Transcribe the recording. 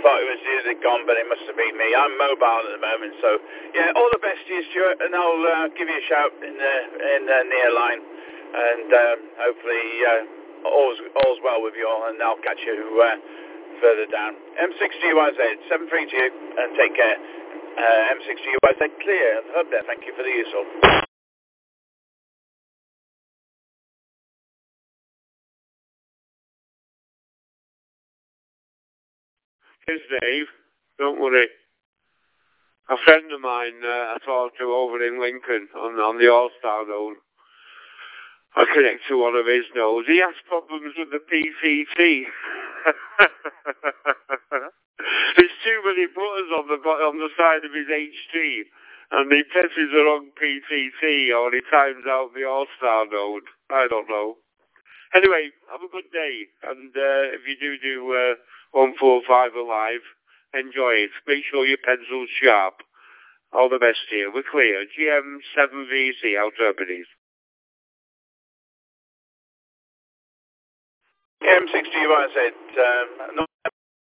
thought it was you that gone, but it must have been me. I'm mobile at the moment, so yeah. All the best to you, Stuart, and I'll give you a shout in the near line, and hopefully all's well with you all, and I'll catch you further down. M60UIZ, 732, and take care. M60UIZ clear. Hub there. Thank you for the use of. It's Dave. Don't worry. A friend of mine I talked to over in Lincoln on the All-Star Road. I connect to one of his nodes. He has problems with the PCT. There's too many buttons on the side of his HT, and he presses the wrong PCT or he times out the All-Star node. I don't know. Anyway, have a good day, and if you do 145 Alive, enjoy it. Make sure your pencil's sharp. All the best here. We're clear. GM7VC, out Ebenezer. M60UIZ,